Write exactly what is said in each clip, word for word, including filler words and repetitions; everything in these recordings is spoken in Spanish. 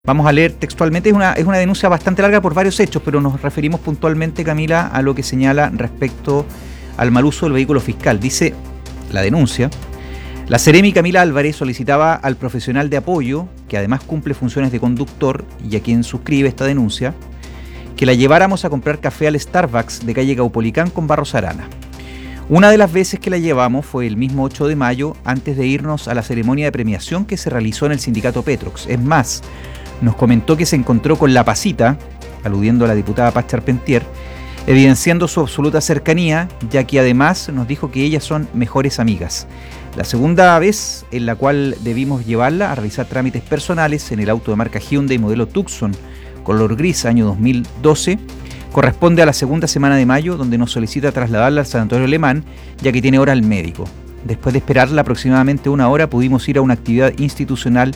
Vamos a leer textualmente, es una, es una denuncia bastante larga por varios hechos, pero nos referimos puntualmente, Camila, a lo que señala respecto al mal uso del vehículo fiscal. Dice la denuncia: la Seremi Camila Álvarez solicitaba al profesional de apoyo, que además cumple funciones de conductor y a quien suscribe esta denuncia, que la lleváramos a comprar café al Starbucks de calle Caupolicán con Barros Arana. Una de las veces que la llevamos fue el mismo ocho de mayo, antes de irnos a la ceremonia de premiación que se realizó en el sindicato Petrox. Es más, nos comentó que se encontró con la Pasita, aludiendo a la diputada Paz Charpentier, evidenciando su absoluta cercanía, ya que además nos dijo que ellas son mejores amigas. La segunda vez en la cual debimos llevarla a realizar trámites personales en el auto de marca Hyundai modelo Tucson, color gris, año dos mil doce, corresponde a la segunda semana de mayo, donde nos solicita trasladarla al Sanatorio Alemán, ya que tiene hora al médico. Después de esperarla aproximadamente una hora, pudimos ir a una actividad institucional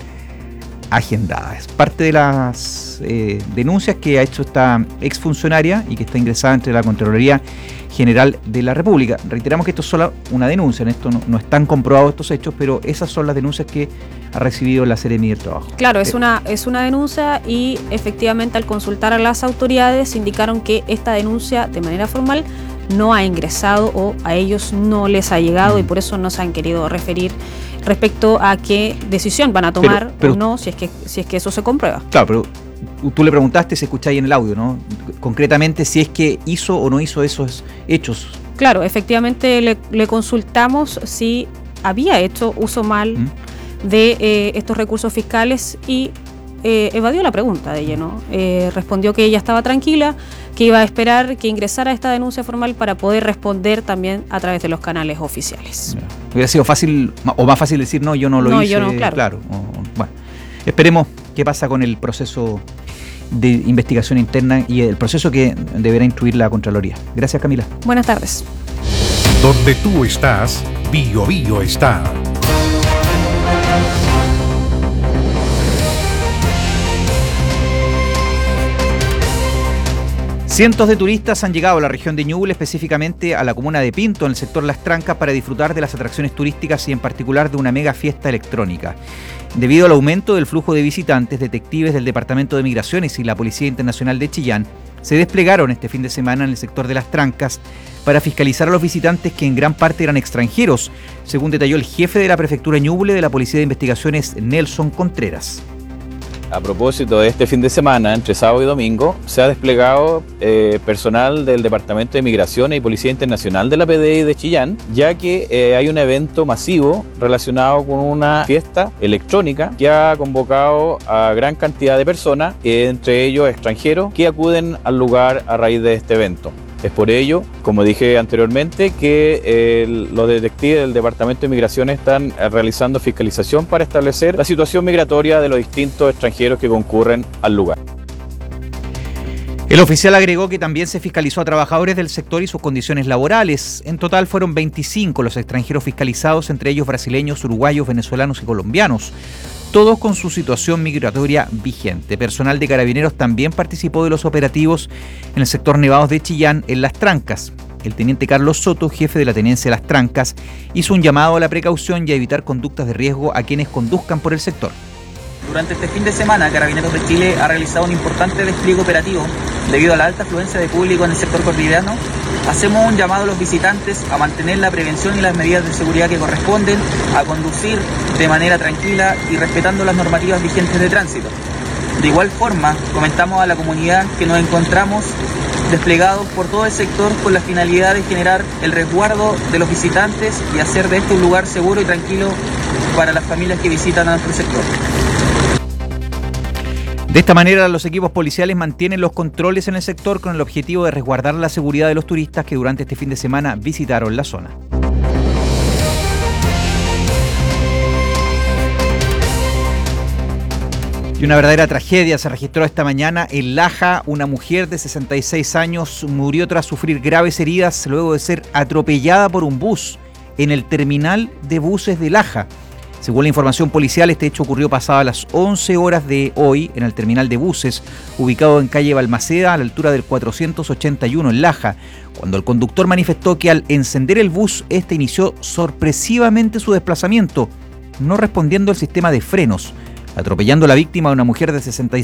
agendada. Es parte de las eh, denuncias que ha hecho esta exfuncionaria y que está ingresada entre la Contraloría General de la República. Reiteramos que esto es solo una denuncia, en esto no, no están comprobados estos hechos, pero esas son las denuncias que ha recibido la Seremi del Trabajo. Claro, es una, es una denuncia y efectivamente al consultar a las autoridades indicaron que esta denuncia de manera formal no ha ingresado o a ellos no les ha llegado, mm. y por eso no se han querido referir respecto a qué decisión van a tomar pero, pero, o no, si es que si es que eso se comprueba. Claro, pero tú le preguntaste, se escucha ahí en el audio, ¿no? Concretamente, si es que hizo o no hizo esos hechos. Claro, efectivamente le, le consultamos si había hecho uso mal ¿Mm? de eh, estos recursos fiscales y eh, evadió la pregunta de ella, ¿no? Eh, respondió que ella estaba tranquila, que iba a esperar que ingresara esta denuncia formal para poder responder también a través de los canales oficiales. Yeah. Hubiera sido fácil, o más fácil decir, no, yo no lo no, hice. Yo no, claro. claro. O, bueno, esperemos qué pasa con el proceso de investigación interna y el proceso que deberá instruir la Contraloría. Gracias, Camila. Buenas tardes. Donde tú estás, Bio Bio está. Cientos de turistas han llegado a la región de Ñuble, específicamente a la comuna de Pinto, en el sector Las Trancas, para disfrutar de las atracciones turísticas y en particular de una mega fiesta electrónica. Debido al aumento del flujo de visitantes, detectives del Departamento de Migraciones y la Policía Internacional de Chillán se desplegaron este fin de semana en el sector de Las Trancas para fiscalizar a los visitantes, que en gran parte eran extranjeros, según detalló el jefe de la Prefectura Ñuble de la Policía de Investigaciones, Nelson Contreras. A propósito de este fin de semana, entre sábado y domingo, se ha desplegado eh, personal del Departamento de Migraciones y Policía Internacional de la P D I de Chillán, ya que eh, hay un evento masivo relacionado con una fiesta electrónica que ha convocado a gran cantidad de personas, eh, entre ellos extranjeros, que acuden al lugar a raíz de este evento. Es por ello, como dije anteriormente, que eh, los detectives del Departamento de Migraciones están realizando fiscalización para establecer la situación migratoria de los distintos extranjeros que concurren al lugar. El oficial agregó que también se fiscalizó a trabajadores del sector y sus condiciones laborales. En total fueron veinticinco los extranjeros fiscalizados, entre ellos brasileños, uruguayos, venezolanos y colombianos, todos con su situación migratoria vigente. Personal de Carabineros también participó de los operativos en el sector Nevados de Chillán, en Las Trancas. El teniente Carlos Soto, jefe de la tenencia de Las Trancas, hizo un llamado a la precaución y a evitar conductas de riesgo a quienes conduzcan por el sector. Durante este fin de semana, Carabineros de Chile ha realizado un importante despliegue operativo debido a la alta afluencia de público en el sector cordillerano. Hacemos un llamado a los visitantes a mantener la prevención y las medidas de seguridad que corresponden, a conducir de manera tranquila y respetando las normativas vigentes de tránsito. De igual forma, comentamos a la comunidad que nos encontramos desplegados por todo el sector con la finalidad de generar el resguardo de los visitantes y hacer de este un lugar seguro y tranquilo para las familias que visitan a nuestro sector. De esta manera, los equipos policiales mantienen los controles en el sector con el objetivo de resguardar la seguridad de los turistas que durante este fin de semana visitaron la zona. Y una verdadera tragedia se registró esta mañana en Laja. Una mujer de sesenta y seis años murió tras sufrir graves heridas luego de ser atropellada por un bus en el terminal de buses de Laja. Según la información policial, este hecho ocurrió pasadas las once horas de hoy en el terminal de buses, ubicado en calle Balmaceda, a la altura del cuatrocientos ochenta y uno en Laja, cuando el conductor manifestó que al encender el bus, este inició sorpresivamente su desplazamiento, no respondiendo al sistema de frenos, atropellando a la víctima, una mujer de sesenta y